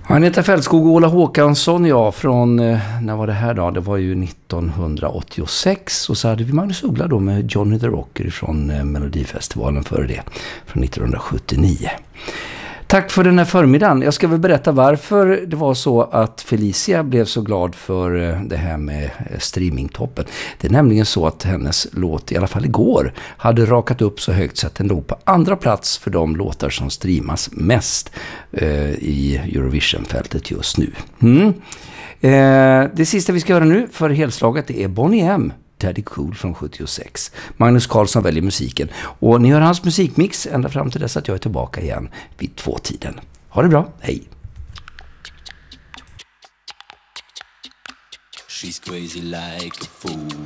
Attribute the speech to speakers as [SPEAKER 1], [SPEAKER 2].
[SPEAKER 1] Aneta Fältskog och Ola Håkansson, ja, från, när var det här då? Det var ju 1986, och så hade vi Magnus Uggla då med Johnny the Rocker från Melodifestivalen före det, från 1979. Tack för den här förmiddagen. Jag ska väl berätta varför det var så att Felicia blev så glad för det här med streamingtoppen. Det är nämligen så att hennes låt, i alla fall igår, hade rakat upp så högt så att den låg på andra plats för de låtar som streamas mest i Eurovision-fältet just nu. Det sista vi ska göra nu för helslaget, det är Boney M. Daddy Cool från 76. Magnus Carlsson väljer musiken. Och ni hör hans musikmix ända fram till dess att jag är tillbaka igen vid 2-tiden. Ha det bra, hej!
[SPEAKER 2] She's crazy like a fool.